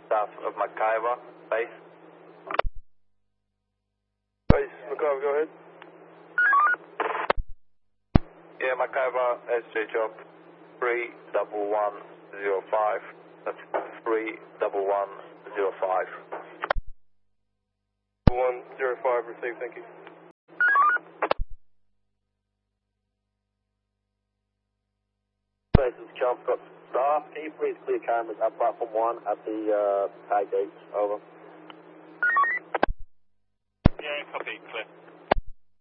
south of McIver, base. Base, McIver, go ahead. Yeah, McIver, SJ job 31105. That's 31105. 105, received, thank you. Bases, jump, got staff. Can you please clear cameras at platform 1 at the tag gates? Over.